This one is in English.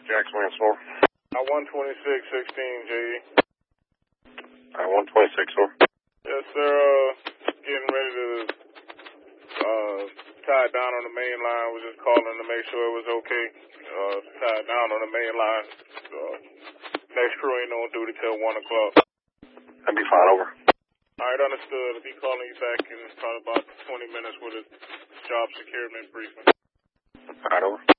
Jackson Lansmore. 12616, JE. 126, sir. Yes, sir. Getting ready to tie it down on the main line. We're just calling to make sure it was okay. Tie it down on the main line. Next crew ain't on duty till 1 o'clock. That'd be fine, over. All right, understood. I'll be calling you back in probably about 20 minutes with a job securement briefing. All right, over.